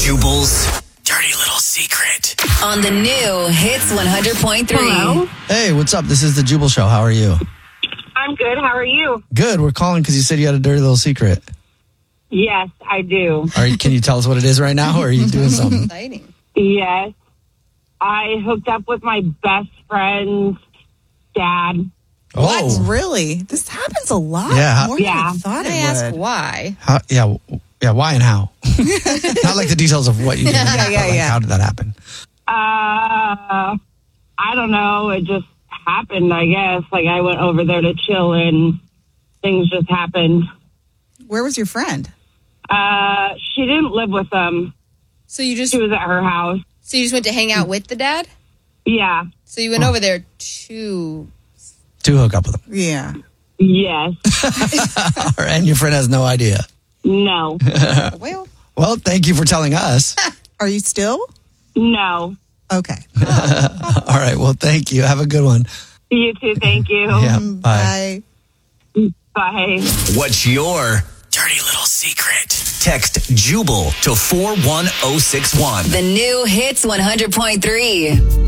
Jubal's dirty little secret. On the new Hits 100.3. Hello? Hey, what's up? This is the Jubal Show. How are you? I'm good. How are you? Good. We're calling because you said you had a dirty little secret. Yes, I do. Can you tell us what it is right now, or are you doing something? Exciting. Yes. I hooked up with my best friend's dad. Oh, Really? This happens a lot. Yeah. More than Yeah. I thought I it ask would. why. yeah. Why and how? Not like the details of what you did. Yeah. How did that happen? I don't know. It just happened, I guess. Like, I went over there to chill and things just happened. Where was your friend? She didn't live with them. So you just She was at her house. went to hang out with the dad? Yeah. So you went over there to To hook up with him. Yeah. Yes. And your friend has no idea. No. well. Well, thank you for telling us. Are you still? No. Okay. All right. Well, thank you. Have a good one. You too. Thank you. Yeah. Bye. Bye. What's your dirty little secret? Text Jubal to 41061. The new Hits 100.3.